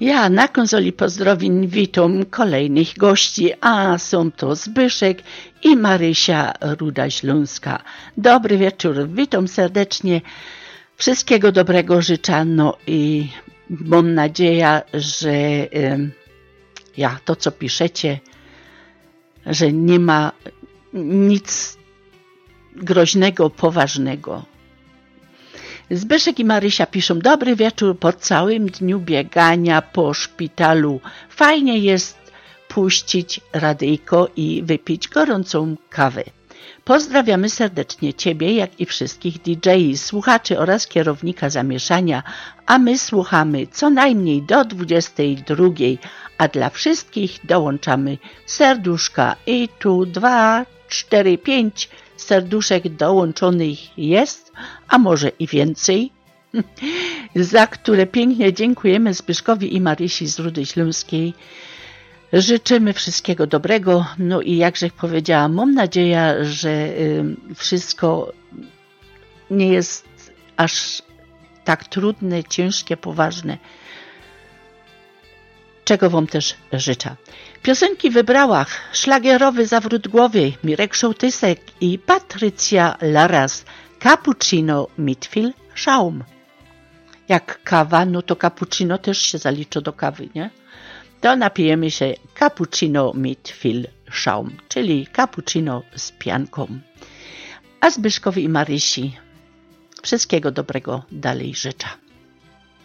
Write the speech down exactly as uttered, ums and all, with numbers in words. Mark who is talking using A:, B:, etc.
A: Ja na konsoli pozdrowień witam kolejnych gości, a są to Zbyszek i Marysia Ruda-Śląska. Dobry wieczór, witam serdecznie, wszystkiego dobrego życzę, no i mam nadzieję, że y, ja to co piszecie, że nie ma nic groźnego, poważnego. Zbyszek i Marysia piszą: dobry wieczór po całym dniu biegania po szpitalu. Fajnie jest puścić radyjko i wypić gorącą kawę. Pozdrawiamy serdecznie Ciebie, jak i wszystkich D J, słuchaczy oraz kierownika zamieszania, a my słuchamy co najmniej do dwudziestej drugiej, a dla wszystkich dołączamy serduszka i tu dwa, cztery, pięć serduszek dołączonych jest, a może i więcej, za które pięknie dziękujemy Zbyszkowi i Marysi z Rudy Śląskiej. Życzymy wszystkiego dobrego, no i jakże powiedziałam, mam nadzieję, że wszystko nie jest aż tak trudne, ciężkie, poważne, czego Wam też życzę. Piosenki wybrała szlagierowy zawrót głowy Mirek Sołtysek i Patrycja Laras, Cappuccino mit viel Schaum. Jak kawa, no to cappuccino też się zalicza do kawy, nie? To napijemy się cappuccino mit viel Schaum, czyli cappuccino z pianką. A Zbyszkowi i Marysi wszystkiego dobrego dalej życzę.